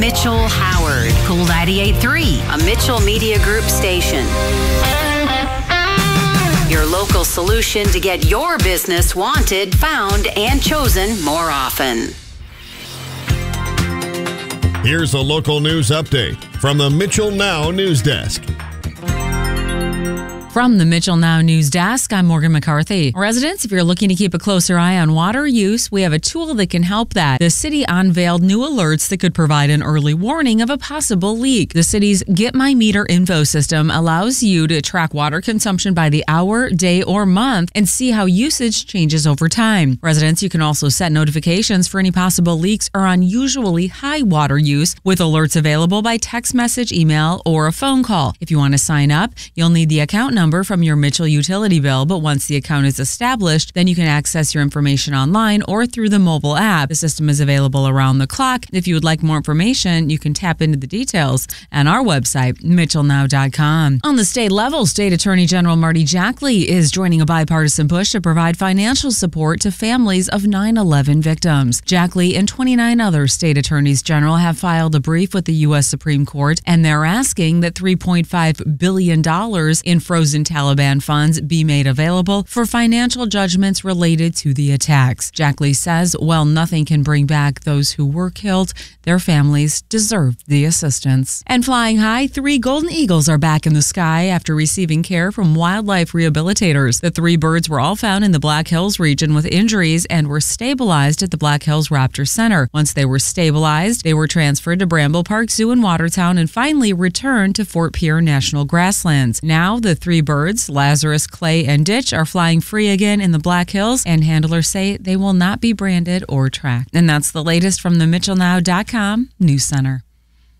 Mitchell Howard, Cool 98.3, a Mitchell Media Group station. Your local solution to get your business wanted, found, and chosen more often. Here's a local news update from the Mitchell Now News Desk. From the Mitchell Now News Desk, I'm Morgan McCarthy. Residents, if you're looking to keep a closer eye on water use, we have a tool that can help that. The city unveiled new alerts that could provide an early warning of a possible leak. The city's Get My Meter info system allows you to track water consumption by the hour, day, or month and see how usage changes over time. Residents, you can also set notifications for any possible leaks or unusually high water use with alerts available by text message, email, or a phone call. If you want to sign up, you'll need the account number from your Mitchell utility bill, but once the account is established, then you can access your information online or through the mobile app. The system is available around the clock. If you would like more information, you can tap into the details on our website, mitchellnow.com. On the state level, State Attorney General Marty Jackley is joining a bipartisan push to provide financial support to families of 9/11 victims. Jackley and 29 other state attorneys general have filed a brief with the U.S. Supreme Court, and they're asking that $3.5 billion in frozen Taliban funds be made available for financial judgments related to the attacks. Jackley says, while nothing can bring back those who were killed, their families deserve the assistance. And flying high, 3 golden eagles are back in the sky after receiving care from wildlife rehabilitators. The 3 birds were all found in the Black Hills region with injuries and were stabilized at the Black Hills Raptor Center. Once they were stabilized, they were transferred to Bramble Park Zoo in Watertown and finally returned to Fort Pierre National Grasslands. Now, the 3 birds, Lazarus, Clay, and Ditch, are flying free again in the Black Hills, and handlers say they will not be branded or tracked. And that's the latest from the MitchellNow.com News Center.